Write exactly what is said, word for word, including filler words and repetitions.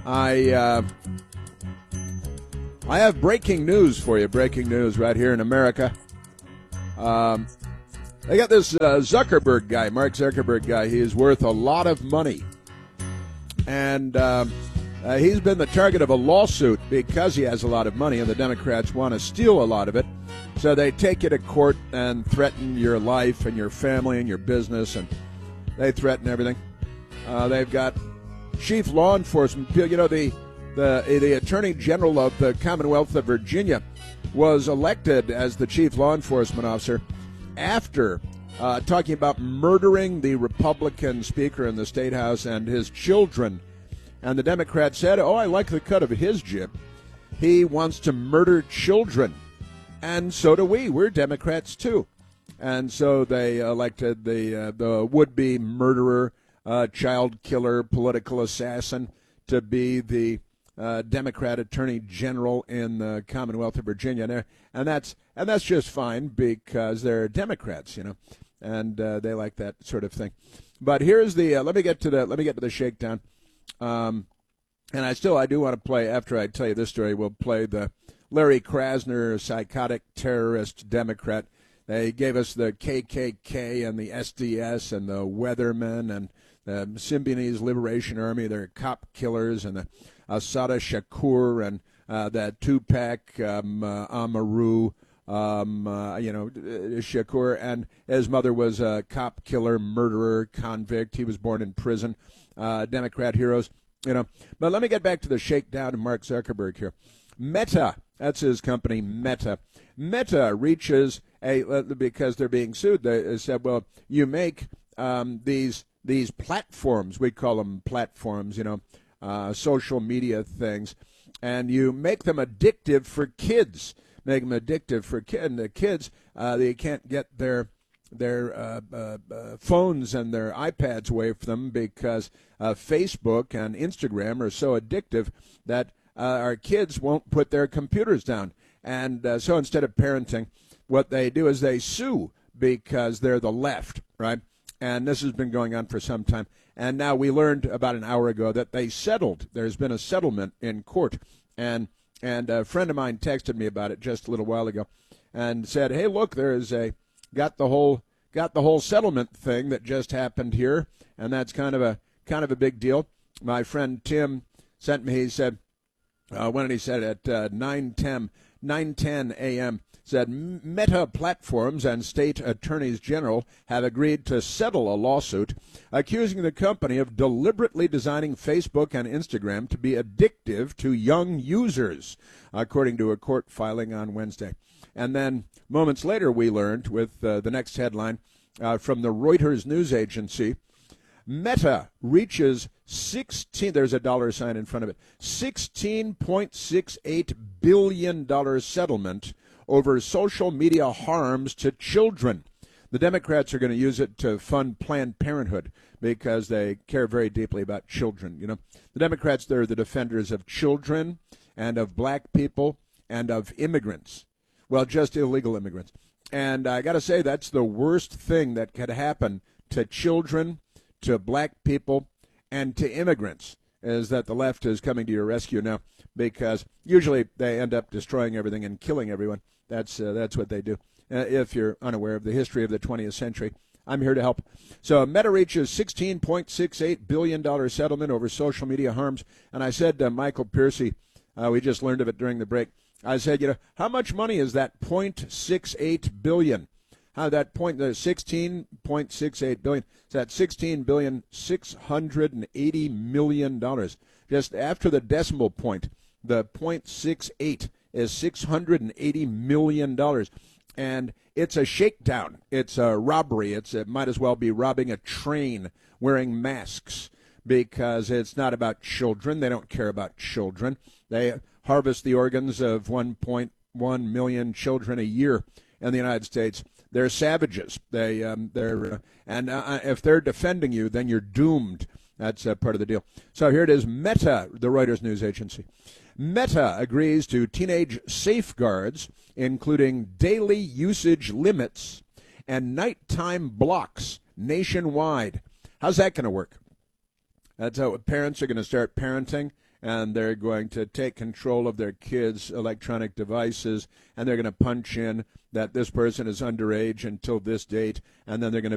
I uh, I have breaking news for you. Breaking news right here in America. Um, they got this uh, Zuckerberg guy, Mark Zuckerberg guy. He is worth a lot of money, and um, uh, he's been the target of a lawsuit because he has a lot of money, and the Democrats want to steal a lot of it. So they take you to court and threaten your life and your family and your business, and they threaten everything. Uh, they've got chief law enforcement, you know, the, the the Attorney General of the Commonwealth of Virginia was elected as the chief law enforcement officer after uh, talking about murdering the Republican Speaker in the State House and his children. And the Democrats said, oh, I like the cut of his jib. He wants to murder children. And so do we. We're Democrats, too. And so they elected the, uh, the would-be murderer, Uh, child killer, political assassin, to be the uh, Democrat Attorney General in the Commonwealth of Virginia, and, and that's and that's just fine because they're Democrats, you know, and uh, they like that sort of thing. But here's the uh, let me get to the let me get to the shakedown, um, and I still I do want to play after I tell you this story. We'll play the Larry Krasner, psychotic terrorist Democrat. They gave us the K K K and the S D S and the Weathermen and the Symbionese Liberation Army. They're cop killers, and the Assata Shakur and uh, that Tupac um, uh, Amaru, um, uh, you know, Shakur, and his mother was a cop killer, murderer, convict. He was born in prison. Uh, Democrat heroes, you know. But let me get back to the shakedown of Mark Zuckerberg here. Meta, that's his company, Meta. Meta reaches a because they're being sued. They said, well, you make um, these. These platforms, we call them platforms, you know, uh, social media things, and you make them addictive for kids. Make them addictive for kids. And the kids, uh, they can't get their their uh, uh, uh, phones and their iPads away from them because uh, Facebook and Instagram are so addictive that uh, our kids won't put their computers down. And uh, so instead of parenting, what they do is they sue because they're the left, right? And this has been going on for some time. And now we learned about an hour ago that they settled. There's been a settlement in court. And and a friend of mine texted me about it just a little while ago and said, hey, look, there is a, got the whole got the whole settlement thing that just happened here. And that's kind of a kind of a big deal. My friend Tim sent me, he said, uh, when he said at uh, nine ten a.m., said Meta Platforms and state attorneys general have agreed to settle a lawsuit accusing the company of deliberately designing Facebook and Instagram to be addictive to young users, according to a court filing on Wednesday. And then moments later we learned with uh, the next headline uh, from the Reuters news agency, Meta reaches sixteen, there's a dollar sign in front of it, sixteen point six eight billion dollars settlement over social media harms to children. The Democrats are going to use it to fund Planned Parenthood because they care very deeply about children. You know, the Democrats, they're the defenders of children and of black people and of immigrants. Well, just illegal immigrants. And I got to say, that's the worst thing that could happen to children, to black people, and to immigrants, is that the left is coming to your rescue now because usually they end up destroying everything and killing everyone. That's uh, that's what they do. Uh, if you're unaware of the history of the twentieth century, I'm here to help. So Meta reaches sixteen point six eight billion dollars settlement over social media harms. And I said to Michael Piercy, uh, we just learned of it during the break, I said, you know, how much money is that zero point six eight billion dollars? How that point, the sixteen point six eight billion dollars, is that sixteen billion six hundred eighty million dollars. Just after the decimal point, the zero point six eight is six hundred eighty million dollars. And it's a shakedown. It's a robbery. It's, it might as well be robbing a train wearing masks because it's not about children. They don't care about children. They harvest the organs of one point one million children a year in the United States. They're savages. They, um, they're, uh, and uh, if they're defending you, then you're doomed. That's uh, part of the deal. So here it is, Meta, the Reuters news agency. Meta agrees to teenage safeguards, including daily usage limits and nighttime blocks nationwide. How's that going to work? That's how parents are going to start parenting and they're going to take control of their kids' electronic devices, and they're going to punch in that this person is underage until this date, and then they're going to